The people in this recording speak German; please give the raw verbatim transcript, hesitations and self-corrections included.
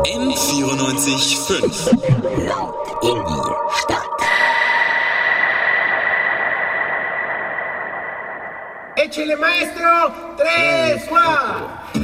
N vierundneunzig Komma fünf. Laut in die Stadt. Échele, maestro. Tres, cuatro.